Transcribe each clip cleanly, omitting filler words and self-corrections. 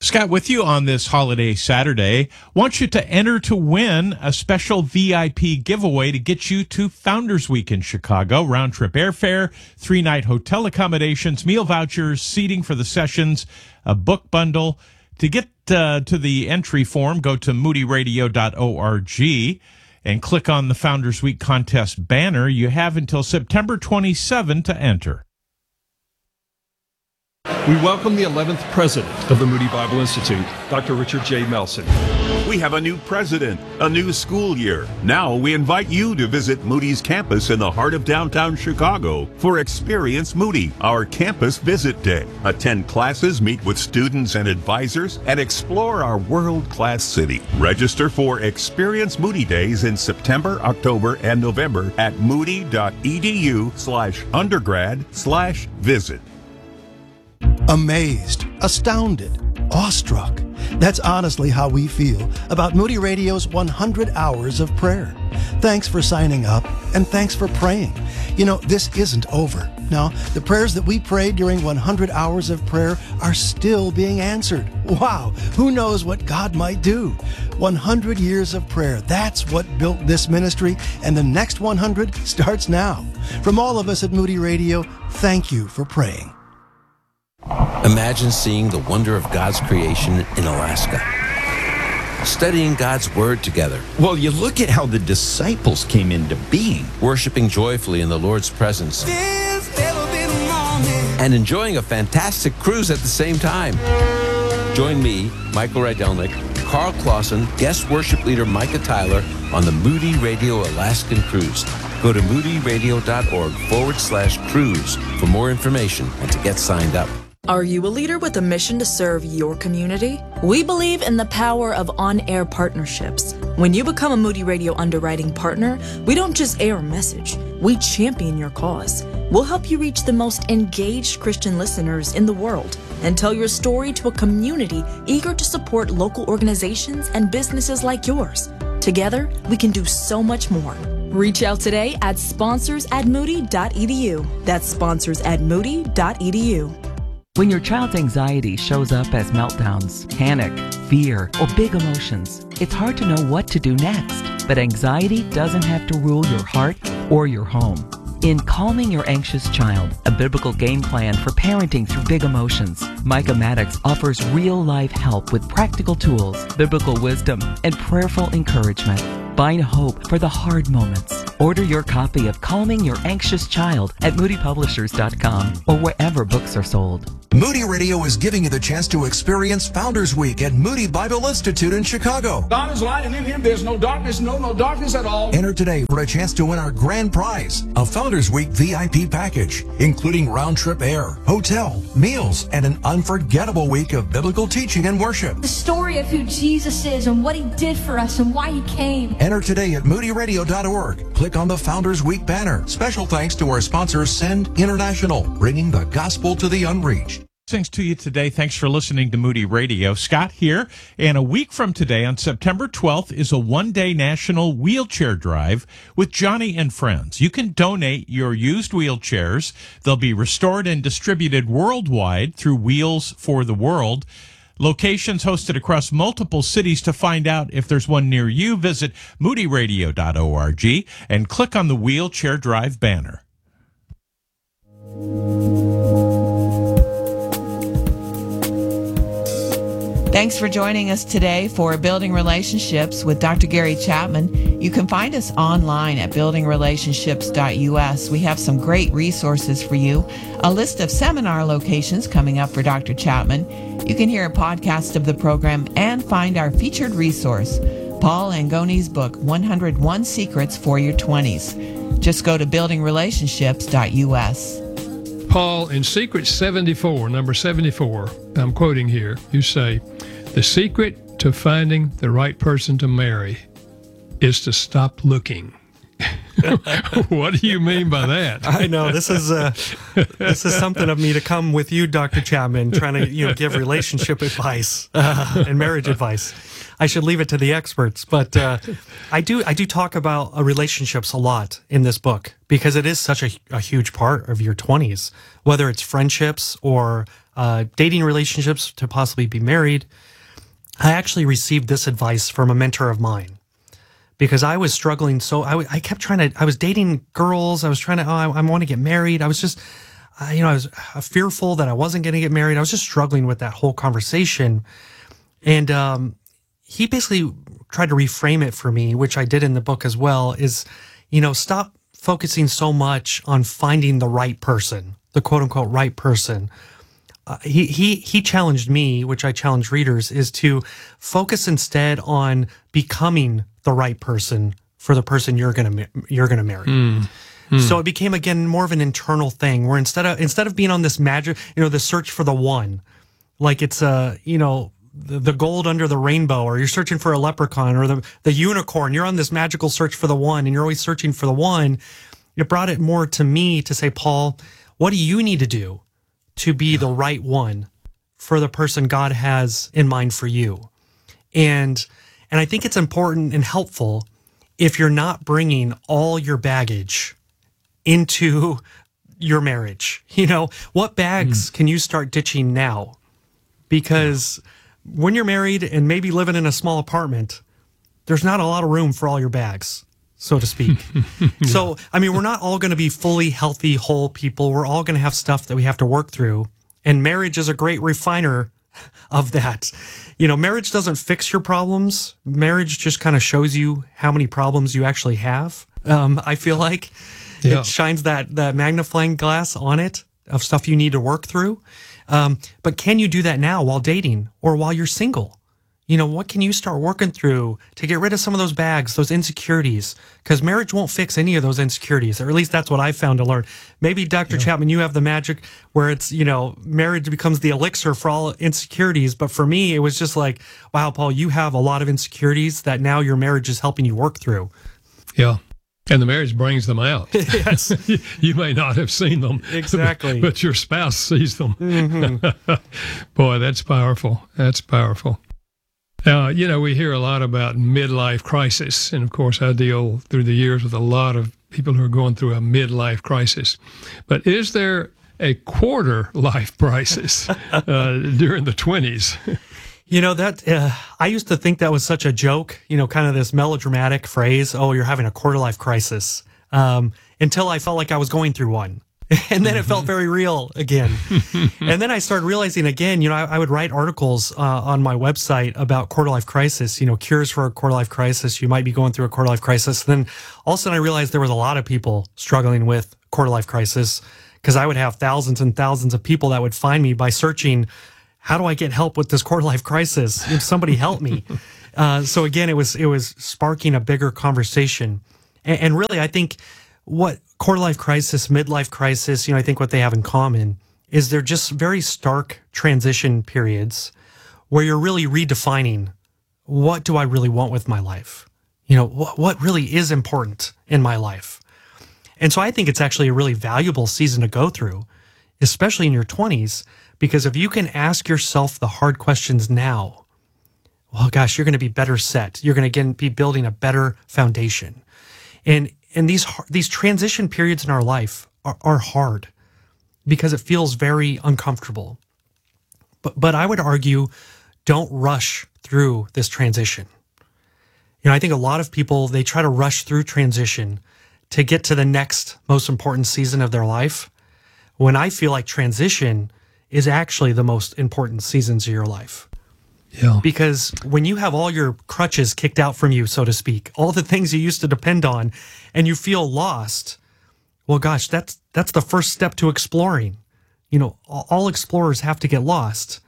Scott with you on this holiday Saturday. Want you to enter to win a special VIP giveaway to get you to Founders Week in Chicago. Round trip airfare, 3-night hotel accommodations, meal vouchers, seating for the sessions, a book bundle. To get to the entry form, go to moodyradio.org and click on the Founders Week contest banner. You have until September 27 to enter. We welcome the 11th president of the Moody Bible Institute, Dr. Richard J. Melson. We have a new president, a new school year. Now we invite you to visit Moody's campus in the heart of downtown Chicago for Experience Moody, our campus visit day. Attend classes, meet with students and advisors, and explore our world-class city. Register for Experience Moody Days in September, October, and November at moody.edu/undergrad/visit. Amazed, astounded, awestruck. That's honestly how we feel about Moody Radio's 100 Hours of Prayer. Thanks for signing up, and thanks for praying. You know, this isn't over. No, the prayers that we prayed during 100 Hours of Prayer are still being answered. Wow, who knows what God might do? 100 years of prayer, that's what built this ministry, and the next 100 starts now. From all of us at Moody Radio, thank you for praying. Imagine seeing the wonder of God's creation in Alaska. Studying God's Word together. Well, you look at how the disciples came into being. Worshiping joyfully in the Lord's presence. And enjoying a fantastic cruise at the same time. Join me, Michael Rydelnik, Carl Clausen, guest worship leader Micah Tyler on the Moody Radio Alaskan Cruise. Go to moodyradio.org/cruise for more information and to get signed up. Are you a leader with a mission to serve your community? We believe in the power of on-air partnerships. When you become a Moody Radio underwriting partner, we don't just air a message, we champion your cause. We'll help you reach the most engaged Christian listeners in the world and tell your story to a community eager to support local organizations and businesses like yours. Together, we can do so much more. Reach out today at sponsors@moody.edu. That's sponsors@moody.edu. When your child's anxiety shows up as meltdowns, panic, fear, or big emotions, it's hard to know what to do next. But anxiety doesn't have to rule your heart or your home. In Calming Your Anxious Child, a biblical game plan for parenting through big emotions, Micah Maddox offers real-life help with practical tools, biblical wisdom, and prayerful encouragement. Find hope for the hard moments. Order your copy of Calming Your Anxious Child at moodypublishers.com or wherever books are sold. Moody Radio is giving you the chance to experience Founders Week at Moody Bible Institute in Chicago. God is light, and in Him there's no darkness, no darkness at all. Enter today for a chance to win our grand prize, a Founders Week VIP package, including round-trip air, hotel, meals, and an unforgettable week of biblical teaching and worship. The story of who Jesus is and what He did for us and why He came. Enter today at moodyradio.org. Click on the Founders Week banner. Special thanks to our sponsor, Send International, bringing the gospel to the unreached. Thanks to you today. Thanks for listening to Moody Radio. Scott here. And a week from today, on September 12th, is a one-day national wheelchair drive with Johnny and Friends. You can donate your used wheelchairs. They'll be restored and distributed worldwide through Wheels for the World. Locations hosted across multiple cities. To find out if there's one near you, visit moodyradio.org and click on the wheelchair drive banner. Thanks for joining us today for Building Relationships with Dr. Gary Chapman. You can find us online at buildingrelationships.us. We have some great resources for you, a list of seminar locations coming up for Dr. Chapman. You can hear a podcast of the program and find our featured resource, Paul Angoni's book, 101 Secrets for Your 20s. Just go to buildingrelationships.us. Paul, in Secret 74, number 74, I'm quoting here, you say, "The secret to finding the right person to marry is to stop looking." What do you mean by that? I know this is something of me to come with you, Dr. Chapman, trying to give relationship advice and marriage advice. I should leave it to the experts, but I do talk about relationships a lot in this book because it is such a huge part of your 20s, whether it's friendships or dating relationships to possibly be married. I actually received this advice from a mentor of mine. Because I was struggling, so I kept I was dating girls. I was trying to, I want to get married. I was just, I was fearful that I wasn't going to get married. I was just struggling with that whole conversation. And he basically tried to reframe it for me, which I did in the book as well, is, stop focusing so much on finding the right person, the quote unquote right person. He challenged me, which I challenge readers, is to focus instead on becoming the right person for the person you're gonna marry. So it became again more of an internal thing where instead of being on this magic, the search for the one, like it's the gold under the rainbow, or you're searching for a leprechaun or the unicorn. You're on this magical search for the one, and you're always searching for the one. It brought it more to me to say, Paul, what do you need to do to be the right one for the person God has in mind for you? And I think it's important and helpful if you're not bringing all your baggage into your marriage. What bags can you start ditching now? Because when you're married and maybe living in a small apartment, there's not a lot of room for all your bags, so to speak. So, we're not all going to be fully healthy, whole people. We're all going to have stuff that we have to work through. And marriage is a great refiner of that. Marriage doesn't fix your problems. Marriage just kind of shows you how many problems you actually have. I feel like it shines that magnifying glass on it of stuff you need to work through. But can you do that now while dating or while you're single? What can you start working through to get rid of some of those bags, those insecurities? Because marriage won't fix any of those insecurities, or at least that's what I've found to learn. Maybe, Dr. Chapman, you have the magic where it's, marriage becomes the elixir for all insecurities. But for me, it was just like, wow, Paul, you have a lot of insecurities that now your marriage is helping you work through. Yeah. And the marriage brings them out. Yes. You may not have seen them. Exactly. But your spouse sees them. Mm-hmm. Boy, that's powerful. That's powerful. We hear a lot about midlife crisis. And of course, I deal through the years with a lot of people who are going through a midlife crisis. But is there a quarter life crisis during the 20s? I used to think that was such a joke, kind of this melodramatic phrase, oh, you're having a quarter life crisis, until I felt like I was going through one. And then it felt very real again. And then I started realizing again, I would write articles on my website about quarter life crisis, cures for a quarter life crisis. You might be going through a quarter life crisis. And then all of a sudden I realized there was a lot of people struggling with quarter life crisis, because I would have thousands and thousands of people that would find me by searching, how do I get help with this quarter life crisis? Somebody help me. So again, it was sparking a bigger conversation. And really, I think what quarter life crisis, midlife crisis, I think what they have in common is they're just very stark transition periods where you're really redefining, what do I really want with my life? What really is important in my life? And so I think it's actually a really valuable season to go through, especially in your 20s, because if you can ask yourself the hard questions now, well, gosh, you're going to be better set. You're going to be building a better foundation. And these transition periods in our life are hard because it feels very uncomfortable. But I would argue, don't rush through this transition. I think a lot of people, they try to rush through transition to get to the next most important season of their life, when I feel like transition is actually the most important seasons of your life. Yeah. Because when you have all your crutches kicked out from you, so to speak, all the things you used to depend on, and you feel lost, well, gosh, that's the first step to exploring. All explorers have to get lost.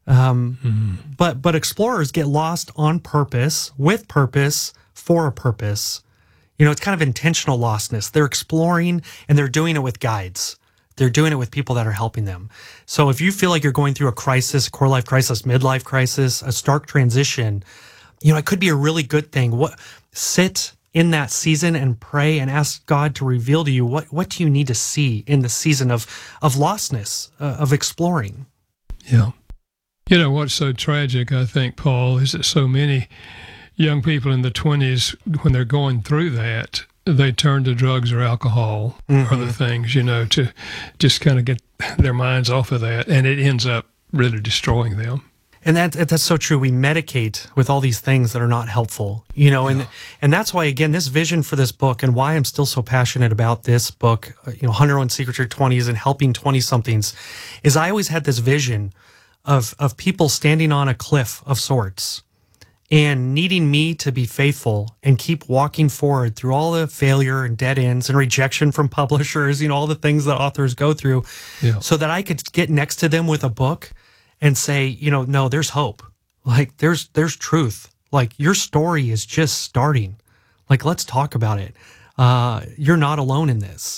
But explorers get lost on purpose, with purpose, for a purpose. It's kind of intentional lostness. They're exploring, and they're doing it with guides. They're doing it with people that are helping them. So if you feel like you're going through a crisis, core life crisis, midlife crisis, a stark transition, it could be a really good thing. Sit in that season and pray and ask God to reveal to you what do you need to see in the season of lostness, of exploring. Yeah. You know, what's so tragic, I think, Paul, is that so many young people in the 20s, when they're going through that, they turn to drugs or alcohol or other things, you know, to just kind of get their minds off of that. And it ends up really destroying them. And that's so true. We medicate with all these things that are not helpful, you know, and that's why, again, this vision for this book and why I'm still so passionate about this book, 101 Secrets to Your 20s and helping 20-somethings, is I always had this vision of people standing on a cliff of sorts and needing me to be faithful and keep walking forward through all the failure and dead ends and rejection from publishers, all the things that authors go through, so that I could get next to them with a book and say, no, there's hope. Like, there's truth. Like, your story is just starting. Like, let's talk about it. You're not alone in this.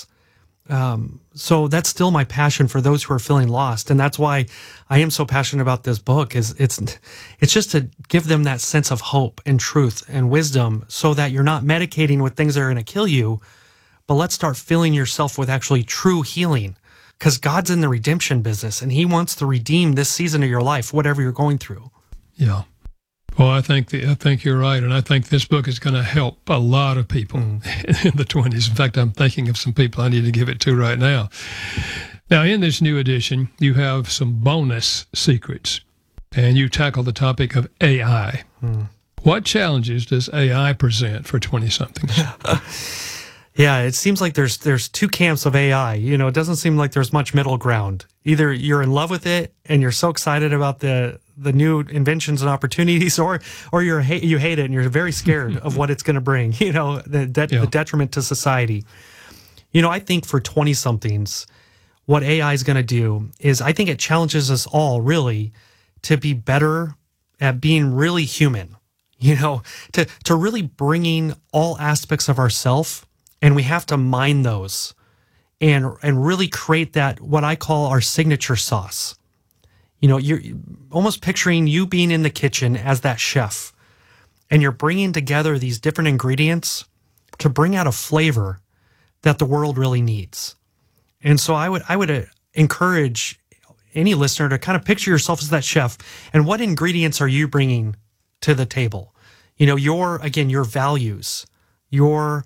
So that's still my passion for those who are feeling lost. And that's why I am so passionate about this book. It's just to give them that sense of hope and truth and wisdom so that you're not medicating with things that are going to kill you, but let's start filling yourself with actually true healing. Because God's in the redemption business, and He wants to redeem this season of your life, whatever you're going through. Yeah. Well, I think you're right, and I think this book is going to help a lot of people in the 20s. In fact, I'm thinking of some people I need to give it to right now. Now, in this new edition, you have some bonus secrets, and you tackle the topic of AI. What challenges does AI present for 20-somethings? Yeah, it seems like there's two camps of AI. It doesn't seem like there's much middle ground. Either you're in love with it and you're so excited about the new inventions and opportunities, or you hate it and you're very scared of what it's going to bring. The detriment to society. I think for 20-somethings, what AI is going to do is I think it challenges us all really to be better at being really human. To really bringing all aspects of ourself. And we have to mine those and really create that, what I call our signature sauce. You're almost picturing you being in the kitchen as that chef, and you're bringing together these different ingredients to bring out a flavor that the world really needs. And so I would encourage any listener to kind of picture yourself as that chef, and what ingredients are you bringing to the table? Your values, your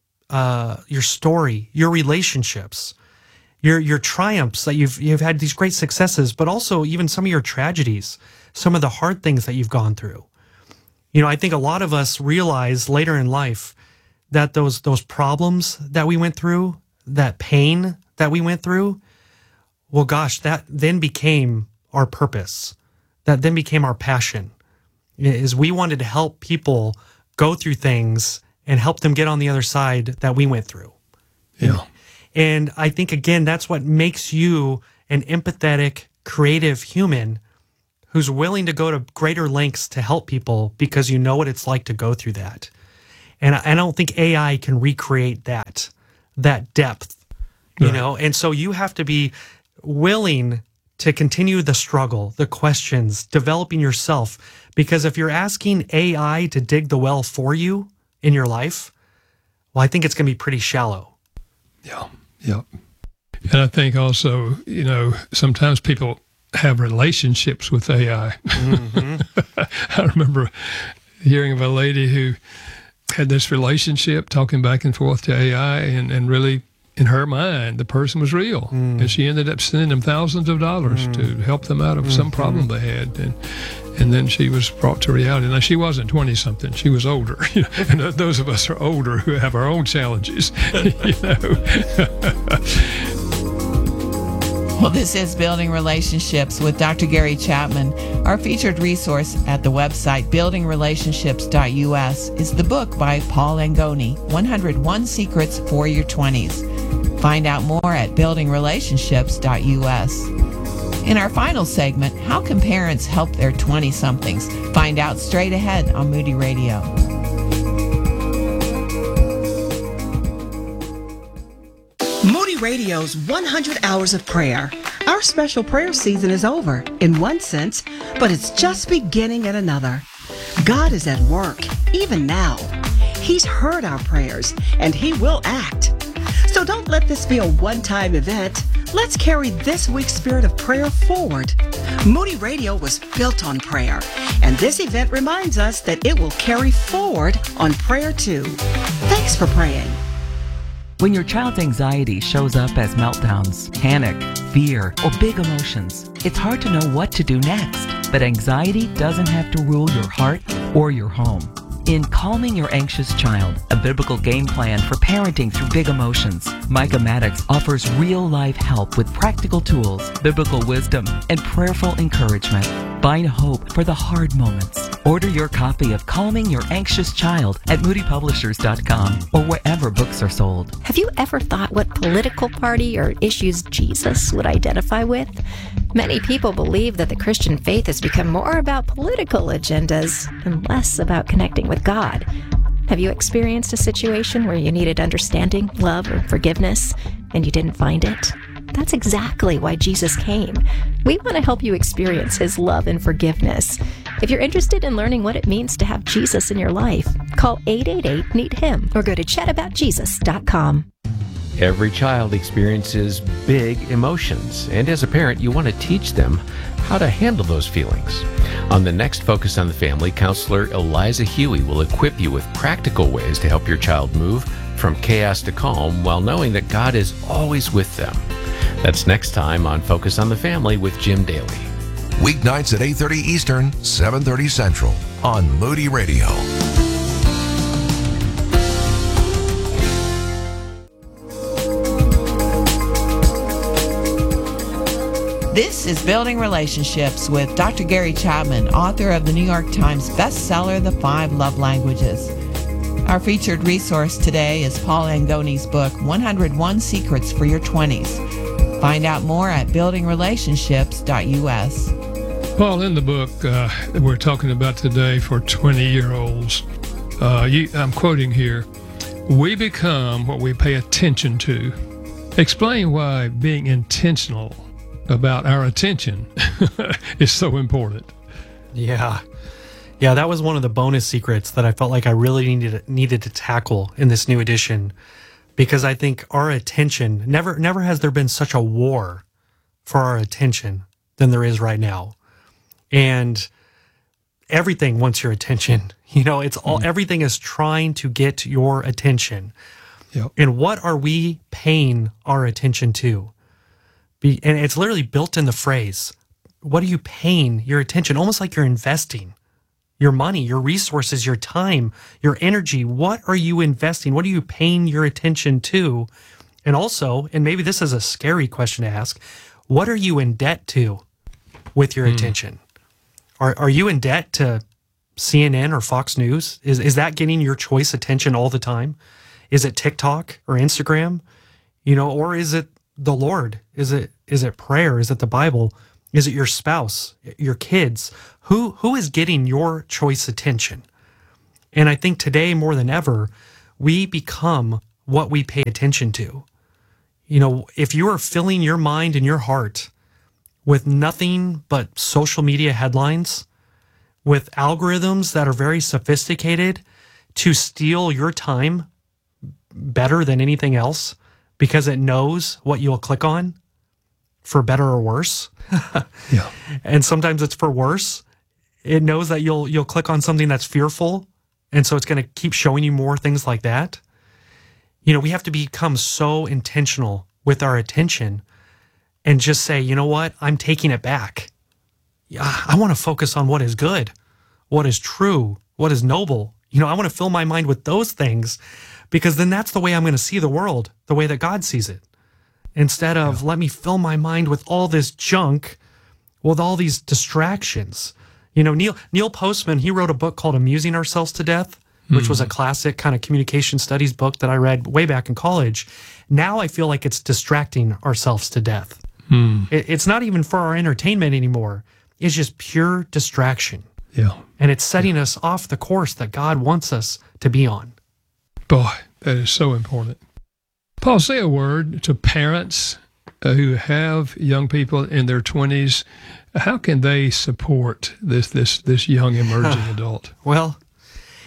story, your relationships, your triumphs, that you've had these great successes, but also even some of your tragedies, some of the hard things that you've gone through. I think a lot of us realize later in life that those problems that we went through, that pain that we went through, well, gosh, that then became our purpose. That then became our passion. Is we wanted to help people go through things and help them get on the other side that we went through. Yeah. And I think, again, that's what makes you an empathetic, creative human who's willing to go to greater lengths to help people because you know what it's like to go through that. And I don't think AI can recreate that depth, And so you have to be willing to continue the struggle, the questions, developing yourself. Because if you're asking AI to dig the well for you, in your life, well, I think it's going to be pretty shallow. Yeah. And I think also, sometimes people have relationships with AI. I remember hearing of a lady who had this relationship, talking back and forth to AI, and really, in her mind, the person was real. And she ended up sending them thousands of dollars to help them out of some problem they had. And then she was brought to reality. Now, she wasn't 20-something. She was older. And those of us are older who have our own challenges. Well, this is Building Relationships with Dr. Gary Chapman. Our featured resource at the website buildingrelationships.us is the book by Paul Angoni, 101 Secrets for Your 20s. Find out more at buildingrelationships.us. In our final segment, how can parents help their 20-somethings? Find out straight ahead on Moody Radio. Moody Radio's 100 Hours of Prayer. Our special prayer season is over, in one sense, but it's just beginning in another. God is at work, even now. He's heard our prayers, and He will act. So don't let this be a one-time event. Let's carry this week's spirit of prayer forward. Moody Radio was built on prayer, and this event reminds us that it will carry forward on prayer too. Thanks for praying. When your child's anxiety shows up as meltdowns, panic, fear, or big emotions, it's hard to know what to do next. But anxiety doesn't have to rule your heart or your home. In Calming Your Anxious Child, a biblical game plan for parenting through big emotions, Micah Maddox offers real-life help with practical tools, biblical wisdom, and prayerful encouragement. Find hope for the hard moments. Order your copy of Calming Your Anxious Child at moodypublishers.com or wherever books are sold. Have you ever thought what political party or issues Jesus would identify with? Many people believe that the Christian faith has become more about political agendas and less about connecting with God. Have you experienced a situation where you needed understanding, love, or forgiveness, and you didn't find it? That's exactly why Jesus came. We want to help you experience His love and forgiveness. If you're interested in learning what it means to have Jesus in your life, call 888-NEED-HIM or go to chataboutjesus.com. Every child experiences big emotions, and as a parent, you want to teach them how to handle those feelings. On the next Focus on the Family, counselor Eliza Huey will equip you with practical ways to help your child move from chaos to calm while knowing that God is always with them. That's next time on Focus on the Family with Jim Daly. Weeknights at 8:30 Eastern, 7:30 Central on Moody Radio. This is Building Relationships with Dr. Gary Chapman, author of the New York Times bestseller, The 5 Love Languages. Our featured resource today is Paul Angoni's book, 101 Secrets for Your 20s. Find out more at buildingrelationships.us. Paul, in the book that we're talking about today for 20-year-olds, I'm quoting here, we become what we pay attention to. Explain why being intentional about our attention is so important. Yeah, that was one of the bonus secrets that I felt like I really needed to tackle in this new edition, because I think our attention, never has there been such a war for our attention than there is right now. And everything wants your attention. You know, it's all everything is trying to get your attention. Yep. And what are we paying our attention to? And it's literally built in the phrase, what are you paying your attention? Almost like you're investing your money, your resources, your time, your energy. What are you investing? What are you paying your attention to? And also, and maybe this is a scary question to ask, what are you in debt to with your attention? Are you in debt to CNN or Fox News? Is that getting your choice attention all the time? Is it TikTok or Instagram? You know, or is it the Lord? Is it prayer? Is it the Bible? Is it your spouse, your kids? Who is getting your choice attention? And I think today more than ever, we become what we pay attention to. You know, if you are filling your mind and your heart with nothing but social media headlines, with algorithms that are very sophisticated to steal your time better than anything else, because it knows what you'll click on for better or worse. Yeah. And sometimes it's for worse. It knows that you'll click on something that's fearful, and so it's going to keep showing you more things like that. You know, we have to become so intentional with our attention and just say, you know what? I'm taking it back. I want to focus on what is good, what is true, what is noble. You know, I want to fill my mind with those things, because then that's the way I'm going to see the world, the way that God sees it. Instead of let me fill my mind with all this junk, with all these distractions. You know, Neil Postman, he wrote a book called Amusing Ourselves to Death, which was a classic kind of communication studies book that I read way back in college. Now I feel like it's distracting ourselves to death. It's not even for our entertainment anymore. It's just pure distraction. Yeah. And it's setting us off the course that God wants us to be on. Boy, that is so important. Paul, say a word to parents who have young people in their 20s. How can they support this young emerging adult? Well,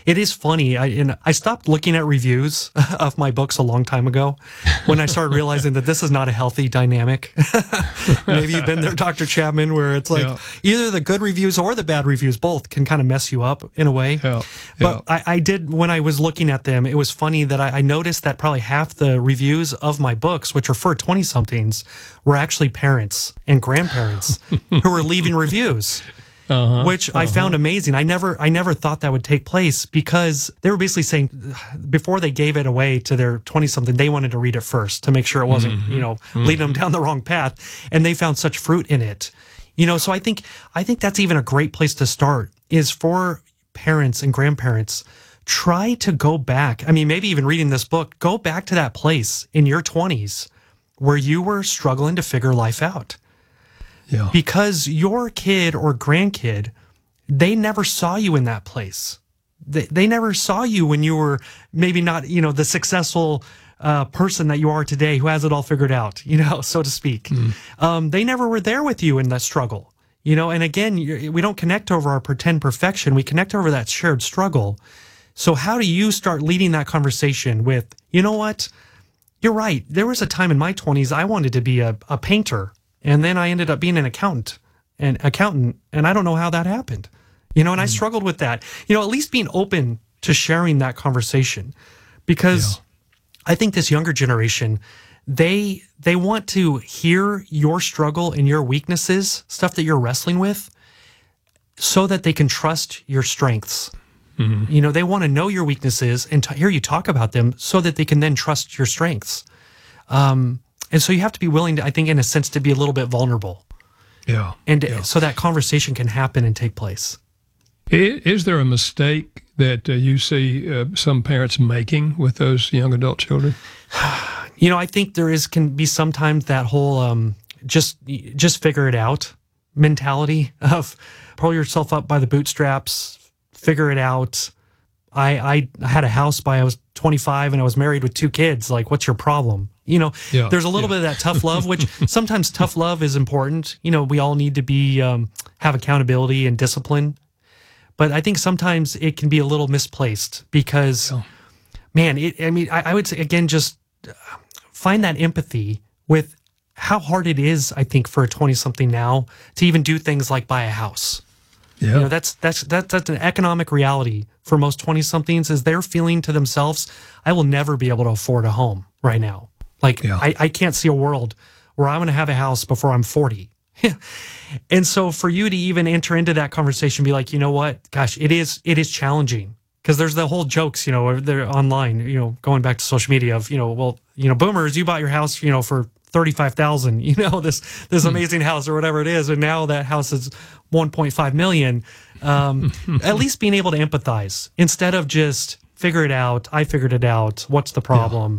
It is funny. I stopped looking at reviews of my books a long time ago when I started realizing that this is not a healthy dynamic. Maybe you've been there, Dr. Chapman, where it's like either the good reviews or the bad reviews, both can kind of mess you up in a way. But I did, when I was looking at them, it was funny that I noticed that probably half the reviews of my books, which are for 20-somethings, were actually parents and grandparents who were leaving reviews. Which I found amazing. I never thought that would take place, because they were basically saying before they gave it away to their 20-something, they wanted to read it first to make sure it wasn't, leading them down the wrong path. And they found such fruit in it. So I think that's even a great place to start, is for parents and grandparents. Try to go back. I mean, maybe even reading this book, go back to that place in your 20s where you were struggling to figure life out. Yeah. Because your kid or grandkid, they never saw you in that place. They never saw you when you were maybe not, the successful person that you are today who has it all figured out, so to speak. They never were there with you in that struggle, and again, we don't connect over our pretend perfection. We connect over that shared struggle. So how do you start leading that conversation with, you know what? You're right. There was a time in my 20s I wanted to be a painter. And then I ended up being an accountant, and I don't know how that happened, and I struggled with that, at least being open to sharing that conversation, because I think this younger generation, they want to hear your struggle and your weaknesses, stuff that you're wrestling with, so that they can trust your strengths. They want to know your weaknesses and hear you talk about them so that they can then trust your strengths. And so you have to be willing to, I think, in a sense, to be a little bit vulnerable. So that conversation can happen and take place. Is there a mistake that you see some parents making with those young adult children? I think can be sometimes that whole just figure it out mentality of pull yourself up by the bootstraps, figure it out. I had a house by I was 25 and I was married with 2 kids. Like, what's your problem? There's a little bit of that tough love, which sometimes tough love is important. We all need to be have accountability and discipline. But I think sometimes it can be a little misplaced because, I would say, again, just find that empathy with how hard it is, I think, for a 20-something now to even do things like buy a house. That's an economic reality for most 20-somethings, is they're feeling to themselves, I will never be able to afford a home right now. I can't see a world where I'm going to have a house before I'm 40. And so for you to even enter into that conversation, be like, you know what, gosh, it is challenging, because there's the whole jokes, they're online, going back to social media of, boomers, you bought your house, for $35,000, this amazing house or whatever it is, and now that house is $1.5 million. At least being able to empathize instead of just figure it out. I figured it out. What's the problem?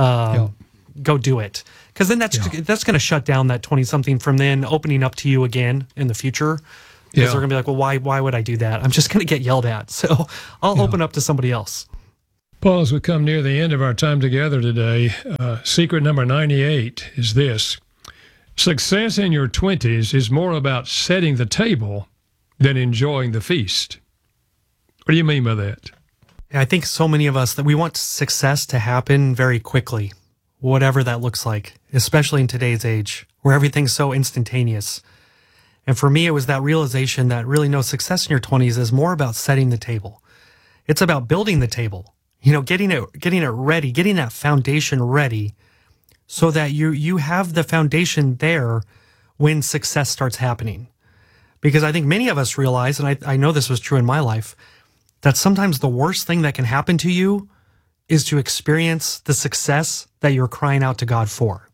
Go do it. Because then that's going to shut down that 20-something from then opening up to you again in the future. Because they're going to be like, well, why would I do that? I'm just going to get yelled at. So I'll open up to somebody else. Paul, as we come near the end of our time together today, secret number 98 is this: success in your 20s is more about setting the table than enjoying the feast. What do you mean by that? I think so many of us that we want success to happen very quickly, whatever that looks like, especially in today's age where everything's so instantaneous. And for me, it was that realization that really success in your 20s is more about setting the table. It's about building the table. Getting it ready, getting that foundation ready so that you have the foundation there when success starts happening. Because I think many of us realize, and I know this was true in my life, that sometimes the worst thing that can happen to you is to experience the success that you're crying out to God for.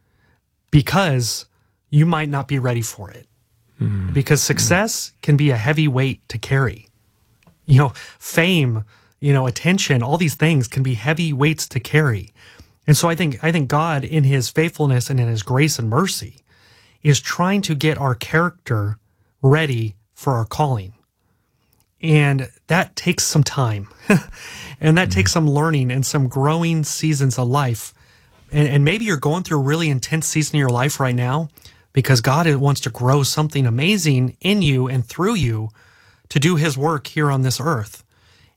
Because you might not be ready for it. Because success can be a heavy weight to carry. Fame, attention, all these things can be heavy weights to carry. And so I think God, in his faithfulness and in his grace and mercy, is trying to get our character ready for our calling. And that takes some time. And that takes some learning and some growing seasons of life. And maybe you're going through a really intense season in your life right now because God wants to grow something amazing in you and through you to do his work here on this earth.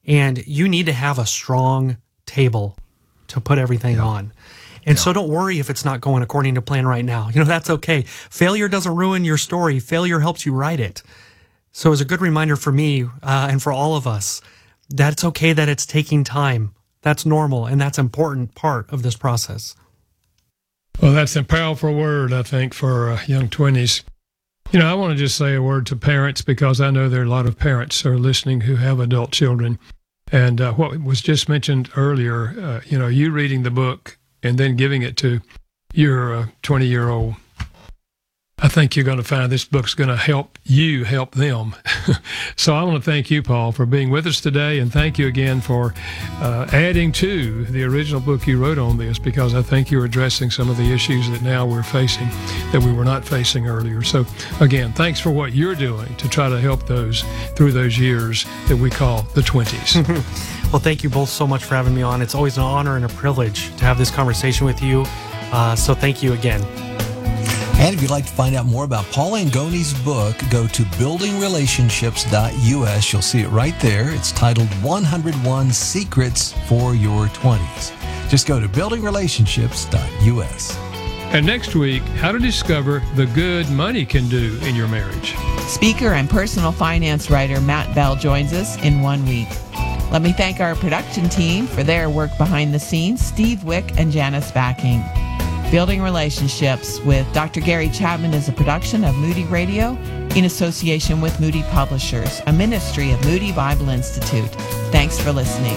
And you need to have a strong table to put everything on. And so don't worry if it's not going according to plan right now. That's okay. Failure doesn't ruin your story. Failure helps you write it. So it's a good reminder for me and for all of us that it's okay that it's taking time. That's normal, and that's an important part of this process. Well, that's a powerful word, I think, for young 20s. I want to just say a word to parents, because I know there are a lot of parents who are listening who have adult children. And what was just mentioned earlier, you reading the book and then giving it to your 20-year-old, I think you're going to find this book's going to help you help them. So I want to thank you, Paul, for being with us today, and thank you again for adding to the original book you wrote on this, because I think you're addressing some of the issues that now we're facing that we were not facing earlier. So again, thanks for what you're doing to try to help those through those years that we call the 20s. Well, thank you both so much for having me on. It's always an honor and a privilege to have this conversation with you. So thank you again. And if you'd like to find out more about Paul Angoni's book, go to buildingrelationships.us. You'll see it right there. It's titled 101 Secrets for Your 20s. Just go to buildingrelationships.us. And next week, how to discover the good money can do in your marriage. Speaker and personal finance writer Matt Bell joins us in 1 week. Let me thank our production team for their work behind the scenes, Steve Wick and Janice Backing. Building Relationships with Dr. Gary Chapman is a production of Moody Radio in association with Moody Publishers, a ministry of Moody Bible Institute. Thanks for listening.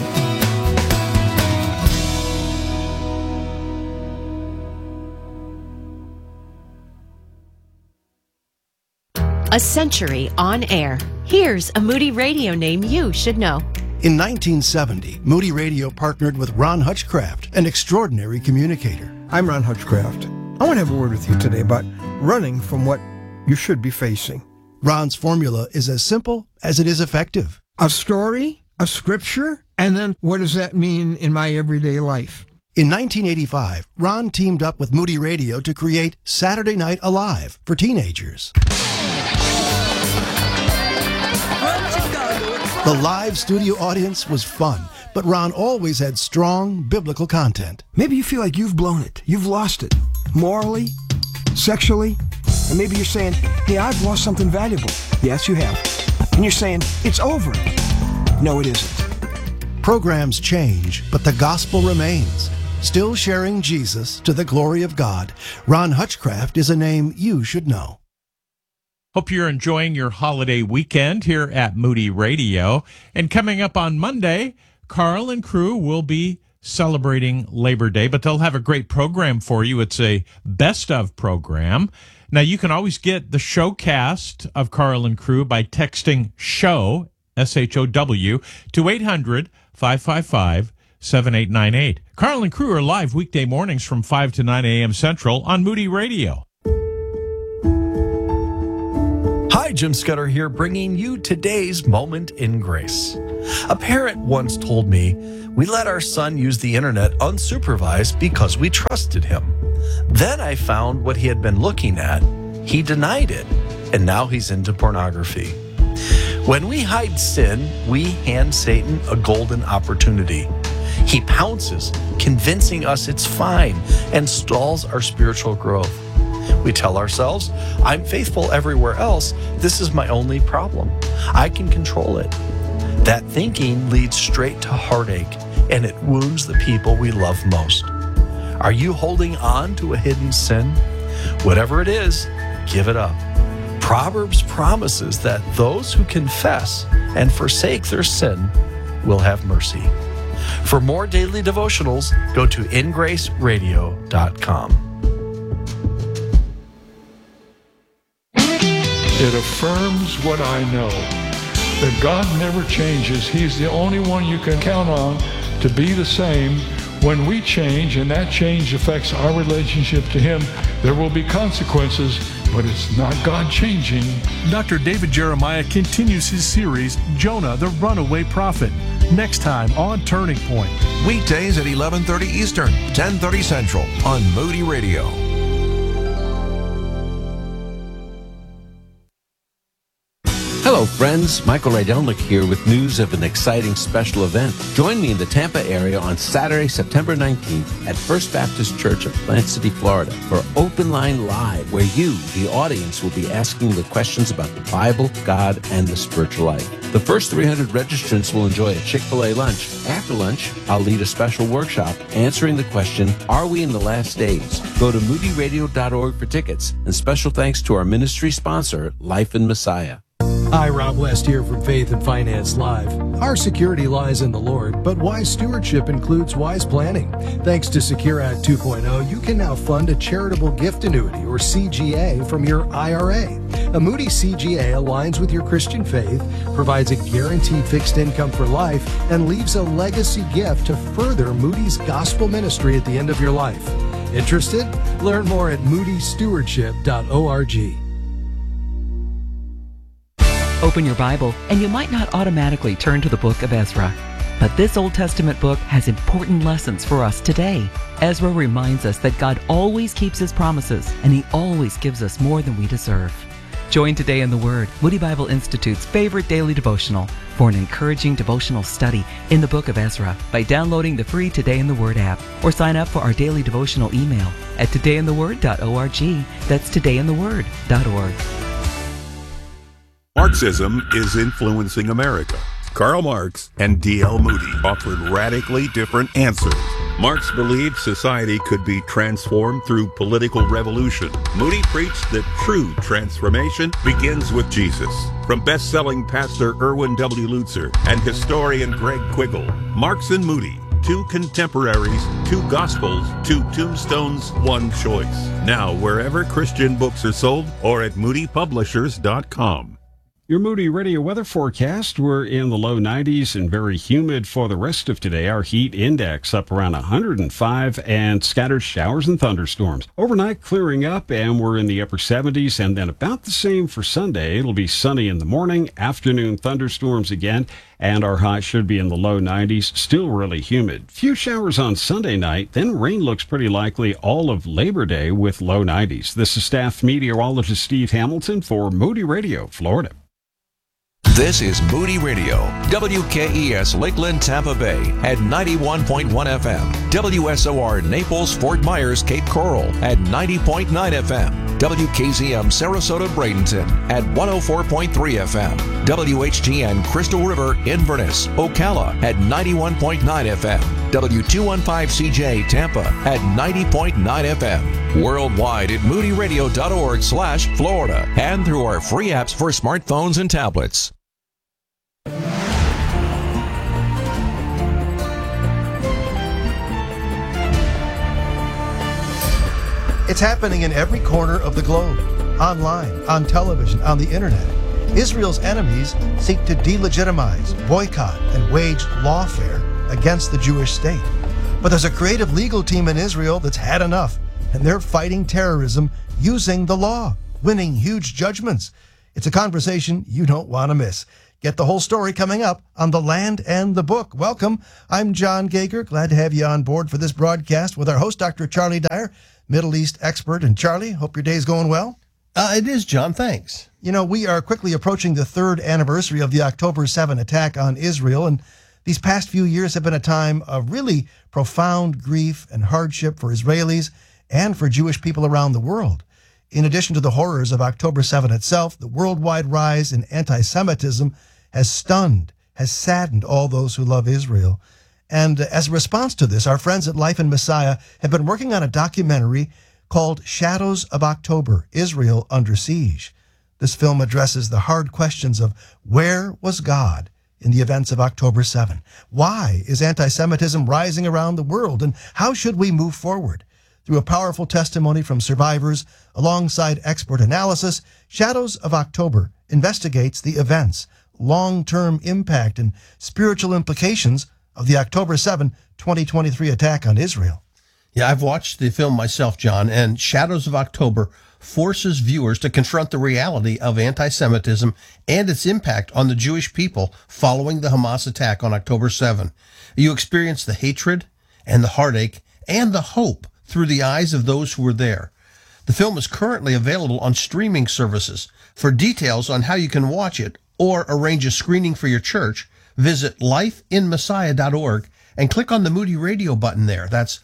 A century on air. Here's a Moody Radio name you should know. In 1970, Moody Radio partnered with Ron Hutchcraft, an extraordinary communicator. I'm Ron Hutchcraft. I want to have a word with you today about running from what you should be facing. Ron's formula is as simple as it is effective. A story, a scripture, and then what does that mean in my everyday life? In 1985, Ron teamed up with Moody Radio to create Saturday Night Alive for teenagers. The live studio audience was fun, but Ron always had strong biblical content. Maybe you feel like you've blown it, you've lost it, morally, sexually, and maybe you're saying, hey, I've lost something valuable. Yes, you have. And you're saying, it's over. No, it isn't. Programs change, but the gospel remains. Still sharing Jesus to the glory of God, Ron Hutchcraft is a name you should know. Hope you're enjoying your holiday weekend here at Moody Radio. And coming up on Monday, Carl and crew will be celebrating Labor Day, but they'll have a great program for you. It's a best of program. Now, you can always get the showcast of Carl and crew by texting SHOW, S-H-O-W, to 800-555-7898. Carl and crew are live weekday mornings from 5 to 9 a.m. Central on Moody Radio. Hi, Jim Scudder here, bringing you today's Moment in Grace. A parent once told me, we let our son use the internet unsupervised because we trusted him. Then I found what he had been looking at. He denied it, and now he's into pornography. When we hide sin, we hand Satan a golden opportunity. He pounces, convincing us it's fine, and stalls our spiritual growth. We tell ourselves, I'm faithful everywhere else. This is my only problem. I can control it. That thinking leads straight to heartache, and it wounds the people we love most. Are you holding on to a hidden sin? Whatever it is, give it up. Proverbs promises that those who confess and forsake their sin will have mercy. For more daily devotionals, go to ingraceradio.com. It affirms what I know, that God never changes. He's the only one you can count on to be the same. When we change, and that change affects our relationship to Him, there will be consequences, but it's not God changing. Dr. David Jeremiah continues his series, Jonah, the Runaway Prophet, next time on Turning Point. Weekdays at 11:30 Eastern, 10:30 Central on Moody Radio. Hello, friends. Michael Rydelnik here with news of an exciting special event. Join me in the Tampa area on Saturday, September 19th at First Baptist Church of Plant City, Florida for Open Line Live, where you, the audience, will be asking the questions about the Bible, God, and the spiritual life. The first 300 registrants will enjoy a Chick-fil-A lunch. After lunch, I'll lead a special workshop answering the question, are we in the last days? Go to moodyradio.org for tickets. And special thanks to our ministry sponsor, Life in Messiah. Hi, Rob West here from Faith and Finance Live. Our security lies in the Lord, but wise stewardship includes wise planning. Thanks to Secure Act 2.0, you can now fund a charitable gift annuity, or CGA, from your IRA. A Moody CGA aligns with your Christian faith, provides a guaranteed fixed income for life, and leaves a legacy gift to further Moody's gospel ministry at the end of your life. Interested? Learn more at moodystewardship.org. Open your Bible, and you might not automatically turn to the book of Ezra. But this Old Testament book has important lessons for us today. Ezra reminds us that God always keeps His promises, and He always gives us more than we deserve. Join Today in the Word, Moody Bible Institute's favorite daily devotional, for an encouraging devotional study in the book of Ezra by downloading the free Today in the Word app, or sign up for our daily devotional email at todayintheword.org. That's todayintheword.org. Marxism is influencing America. Karl Marx and D.L. Moody offered radically different answers. Marx believed society could be transformed through political revolution. Moody preached that true transformation begins with Jesus. From best-selling pastor Erwin W. Lutzer and historian Greg Quiggle, Marx and Moody, two contemporaries, two gospels, two tombstones, one choice. Now, wherever Christian books are sold or at moodypublishers.com. Your Moody Radio weather forecast, we're in the low 90s and very humid for the rest of today. Our heat index up around 105 and scattered showers and thunderstorms. Overnight clearing up and we're in the upper 70s, and then about the same for Sunday. It'll be sunny in the morning, afternoon thunderstorms again, and our high should be in the low 90s, still really humid. Few showers on Sunday night, then rain looks pretty likely all of Labor Day with low 90s. This is staff meteorologist Steve Hamilton for Moody Radio, Florida. This is Moody Radio, WKES Lakeland, Tampa Bay at 91.1 FM, WSOR Naples, Fort Myers, Cape Coral at 90.9 FM, WKZM Sarasota, Bradenton at 104.3 FM, WHGN Crystal River, Inverness, Ocala at 91.9 FM, W215CJ Tampa at 90.9 FM, worldwide at moodyradio.org/Florida, and through our free apps for smartphones and tablets. It's happening in every corner of the globe, online, on television, on the internet. Israel's enemies seek to delegitimize, boycott, and wage lawfare against the Jewish state. But there's a creative legal team in Israel that's had enough, and they're fighting terrorism using the law, winning huge judgments. It's a conversation you don't want to miss. Get the whole story coming up on The Land and the Book. Welcome. I'm John Gager. Glad to have you on board for this broadcast with our host, Dr. Charlie Dyer, Middle East expert. And Charlie, hope your day's going well. It is, John. Thanks. You know, we are quickly approaching the third anniversary of the October 7 attack on Israel, and these past few years have been a time of really profound grief and hardship for Israelis and for Jewish people around the world. In addition to the horrors of October 7 itself, the worldwide rise in anti-Semitism has stunned, has saddened all those who love Israel. And as a response to this, our friends at Life in Messiah have been working on a documentary called Shadows of October, Israel Under Siege. This film addresses the hard questions of where was God in the events of October 7? Why is anti-Semitism rising around the world? And how should we move forward? Through a powerful testimony from survivors alongside expert analysis, Shadows of October investigates the events, long-term impact, and spiritual implications of the October 7, 2023 attack on Israel. Yeah, I've watched the film myself, John, and Shadows of October forces viewers to confront the reality of anti-Semitism and its impact on the Jewish people following the Hamas attack on October 7. You experience the hatred and the heartache and the hope through the eyes of those who were there. The film is currently available on streaming services. For details on how you can watch it or arrange a screening for your church, visit lifeinmessiah.org and click on the Moody Radio button there. That's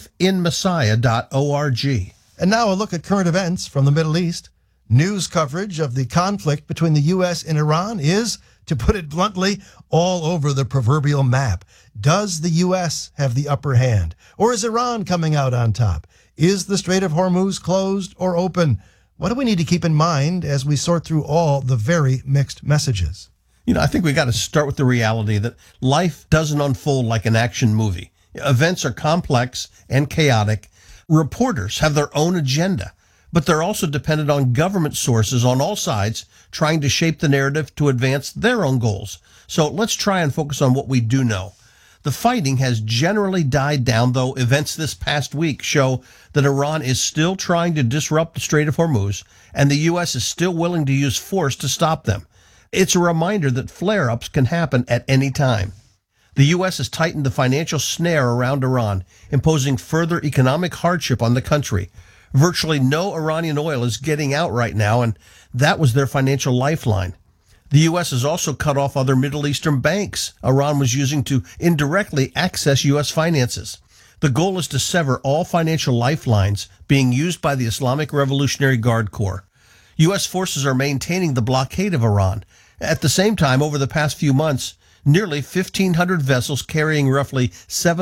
lifeinmessiah.org. And now a look at current events from the Middle East. News coverage of the conflict between the U.S. and Iran is, to put it bluntly, all over the proverbial map. Does the U.S. have the upper hand? Or is Iran coming out on top? Is the Strait of Hormuz closed or open? What do we need to keep in mind as we sort through all the very mixed messages? I think we got to start with the reality that life doesn't unfold like an action movie. Events are complex and chaotic. Reporters have their own agenda, but they're also dependent on government sources on all sides trying to shape the narrative to advance their own goals. So let's try and focus on what we do know. The fighting has generally died down, though events this past week show that Iran is still trying to disrupt the Strait of Hormuz, and the U.S. is still willing to use force to stop them. It's a reminder that flare-ups can happen at any time. The U.S. has tightened the financial snare around Iran, imposing further economic hardship on the country. Virtually no Iranian oil is getting out right now, and that was their financial lifeline. The U.S. has also cut off other Middle Eastern banks Iran was using to indirectly access U.S. finances. The goal is to sever all financial lifelines being used by the Islamic Revolutionary Guard Corps. U.S. forces are maintaining the blockade of Iran. At the same time, over the past few months, nearly 1,500 vessels carrying roughly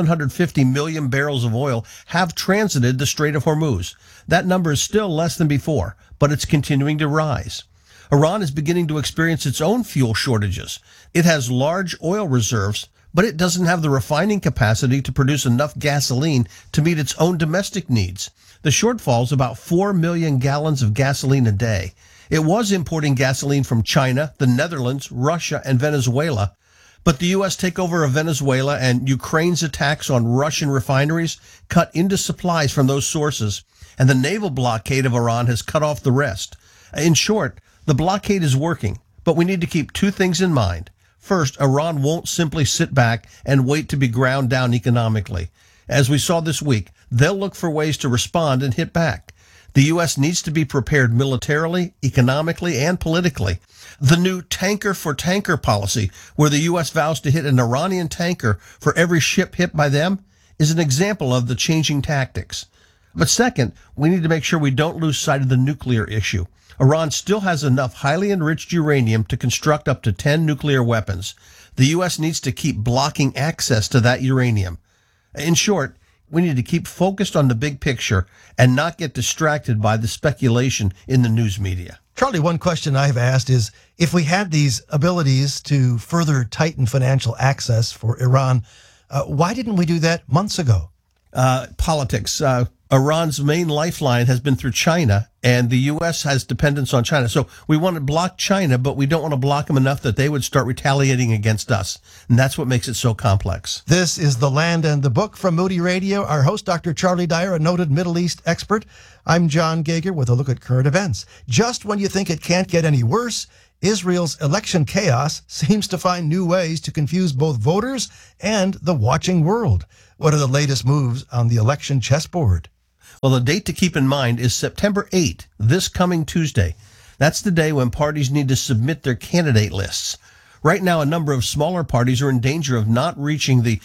750 million barrels of oil have transited the Strait of Hormuz. That number is still less than before, but it's continuing to rise. Iran is beginning to experience its own fuel shortages. It has large oil reserves, but it doesn't have the refining capacity to produce enough gasoline to meet its own domestic needs. The shortfall is about 4 million gallons of gasoline a day. It was importing gasoline from China, the Netherlands, Russia, and Venezuela, but the U.S. takeover of Venezuela and Ukraine's attacks on Russian refineries cut into supplies from those sources, and the naval blockade of Iran has cut off the rest. In short, the blockade is working, but we need to keep two things in mind. First, Iran won't simply sit back and wait to be ground down economically. As we saw this week, they'll look for ways to respond and hit back. The U.S. needs to be prepared militarily, economically, and politically. The new tanker-for-tanker policy, where the U.S. vows to hit an Iranian tanker for every ship hit by them, is an example of the changing tactics. But second, we need to make sure we don't lose sight of the nuclear issue. Iran still has enough highly enriched uranium to construct up to 10 nuclear weapons. The U.S. needs to keep blocking access to that uranium. In short, we need to keep focused on the big picture and not get distracted by the speculation in the news media. Charlie, one question I've asked is, if we had these abilities to further tighten financial access for Iran, why didn't we do that months ago? Politics. Iran's main lifeline has been through China, and the U.S. has dependence on China. So we want to block China, but we don't want to block them enough that they would start retaliating against us. And that's what makes it so complex. This is The Land and the Book from Moody Radio. Our host, Dr. Charlie Dyer, a noted Middle East expert. I'm John Gager with a look at current events. Just when you think it can't get any worse, Israel's election chaos seems to find new ways to confuse both voters and the watching world. What are the latest moves on the election chessboard? Well, the date to keep in mind is September 8th, this coming Tuesday. That's the day when parties need to submit their candidate lists. Right now, a number of smaller parties are in danger of not reaching the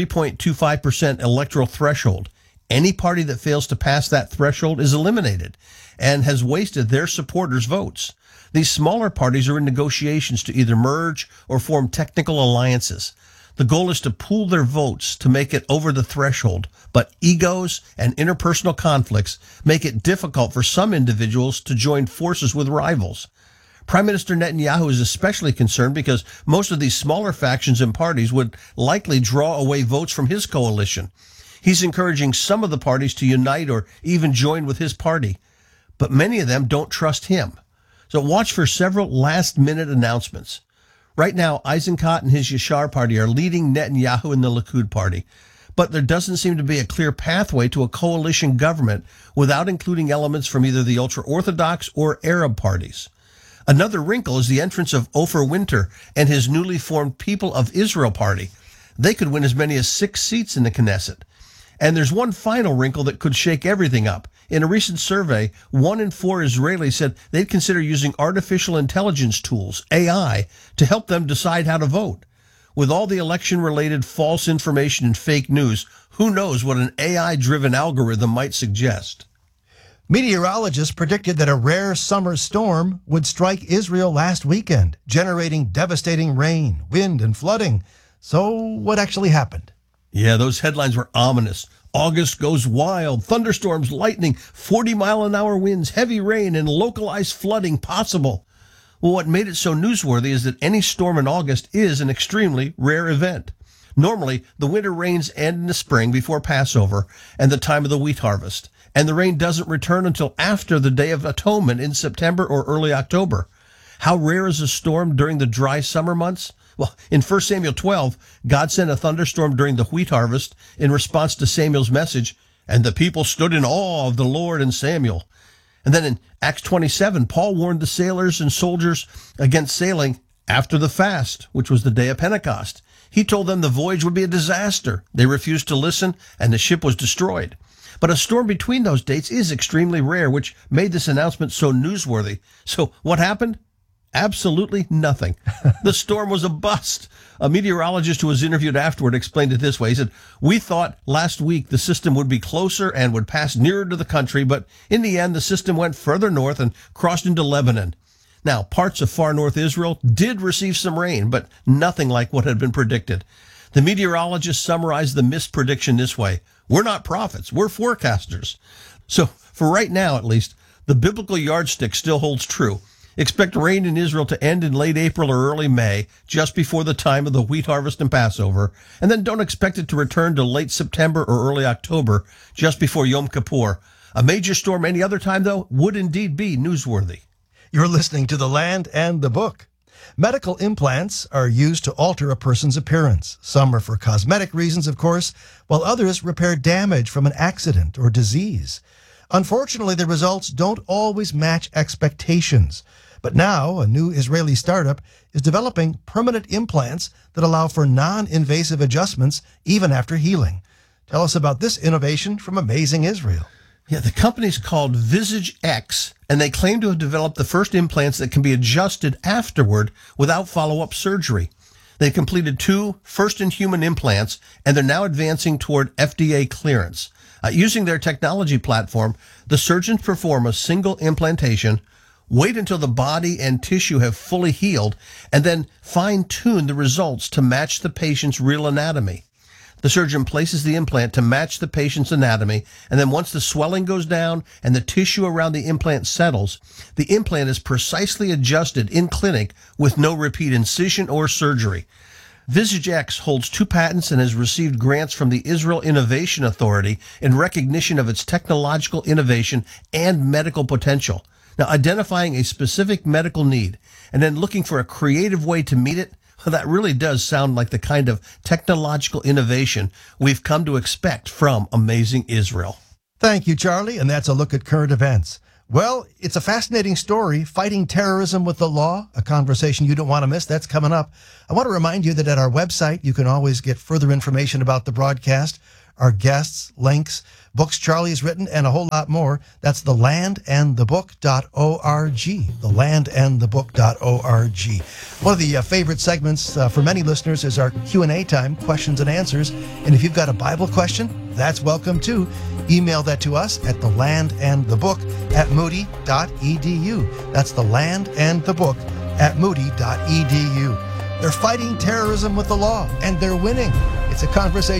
3.25% electoral threshold. Any party that fails to pass that threshold is eliminated and has wasted their supporters' votes. These smaller parties are in negotiations to either merge or form technical alliances. The goal is to pool their votes to make it over the threshold, but egos and interpersonal conflicts make it difficult for some individuals to join forces with rivals. Prime Minister Netanyahu is especially concerned because most of these smaller factions and parties would likely draw away votes from his coalition. He's encouraging some of the parties to unite or even join with his party, but many of them don't trust him. So watch for several last-minute announcements. Right now, Eisenkot and his Yashar party are leading Netanyahu and the Likud party, but there doesn't seem to be a clear pathway to a coalition government without including elements from either the ultra-Orthodox or Arab parties. Another wrinkle is the entrance of Ofer Winter and his newly formed People of Israel party. They could win as many as 6 seats in the Knesset. And there's one final wrinkle that could shake everything up. In a recent survey, 1 in 4 Israelis said they'd consider using artificial intelligence tools, AI, to help them decide how to vote. With all the election-related false information and fake news, who knows what an AI-driven algorithm might suggest? Meteorologists predicted that a rare summer storm would strike Israel last weekend, generating devastating rain, wind, and flooding. So what actually happened? Yeah, those headlines were ominous. August goes wild, thunderstorms, lightning, 40-mile-an-hour winds, heavy rain, and localized flooding possible. Well, what made it so newsworthy is that any storm in August is an extremely rare event. Normally, the winter rains end in the spring before Passover and the time of the wheat harvest, and the rain doesn't return until after the Day of Atonement in September or early October. How rare is a storm during the dry summer months? Well, in 1 Samuel 12, God sent a thunderstorm during the wheat harvest in response to Samuel's message, and the people stood in awe of the Lord and Samuel. And then in Acts 27, Paul warned the sailors and soldiers against sailing after the fast, which was the day of Pentecost. He told them the voyage would be a disaster. They refused to listen, and the ship was destroyed. But a storm between those dates is extremely rare, which made this announcement so newsworthy. So what happened? Absolutely nothing. The storm was a bust. A meteorologist who was interviewed afterward explained it this way. He said, "We thought last week the system would be closer and would pass nearer to the country, but in the end, the system went further north and crossed into Lebanon." Now, parts of far north Israel did receive some rain, but nothing like what had been predicted. The meteorologist summarized the missed prediction this way: "We're not prophets, we're forecasters." So, for right now at least, the biblical yardstick still holds true. Expect rain in Israel to end in late April or early May, just before the time of the wheat harvest and Passover, and then don't expect it to return to late September or early October, just before Yom Kippur. A major storm any other time, though, would indeed be newsworthy. You're listening to The Land and the Book. Medical implants are used to alter a person's appearance. Some are for cosmetic reasons, of course, while others repair damage from an accident or disease. Unfortunately, the results don't always match expectations. But now, a new Israeli startup is developing permanent implants that allow for non-invasive adjustments even after healing. Tell us about this innovation from Amazing Israel. Yeah, the company's called Visage X, and they claim to have developed the first implants that can be adjusted afterward without follow-up surgery. They completed 2 first-in-human implants, and they're now advancing toward FDA clearance. Using their technology platform, the surgeons perform a single implantation, wait until the body and tissue have fully healed, and then fine-tune the results to match the patient's real anatomy. The surgeon places the implant to match the patient's anatomy, and then once the swelling goes down and the tissue around the implant settles, the implant is precisely adjusted in clinic with no repeat incision or surgery. Visage X holds 2 patents and has received grants from the Israel Innovation Authority in recognition of its technological innovation and medical potential. Now, identifying a specific medical need and then looking for a creative way to meet it, well, that really does sound like the kind of technological innovation we've come to expect from Amazing Israel. Thank you, Charlie, and that's a look at current events. Well, it's a fascinating story, fighting terrorism with the law, a conversation you don't want to miss. That's coming up. I want to remind you that at our website, you can always get further information about the broadcast, our guests, links, books Charlie has written, and a whole lot more. That's thelandandthebook.org, thelandandthebook.org. One of the favorite segments for many listeners is our Q&A time, questions and answers. And if you've got a Bible question, that's welcome too. Email that to us at thelandandthebook@moody.edu. That's thelandandthebook@moody.edu. They're fighting terrorism with the law, and they're winning. It's a conversation